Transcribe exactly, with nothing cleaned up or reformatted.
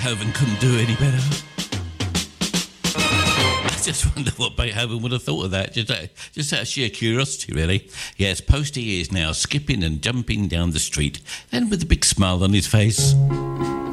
Beethoven couldn't do any better. I just wonder what Beethoven would have thought of that, just out, just out of sheer curiosity, really. Yes, post he is now, skipping and jumping down the street, and with a big smile on his face.